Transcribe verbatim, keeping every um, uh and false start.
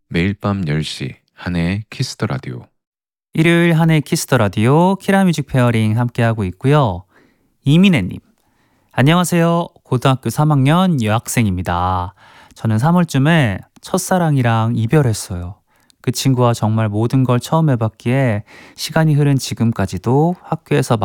매일 밤 열 시 한혜의 키스 더 라디오. 일요일 한해 키스터 라디오 키라뮤직 페어링 함께하고 있고요. 이민혜님, 안녕하세요. 고등학교 삼 학년 여학생입니다. 저는 삼월쯤에 첫사랑이랑 이별했어요. 그 친구와 정말 모든 걸 처음 해봤기에 시간이 흐른 지금까지도 학교에서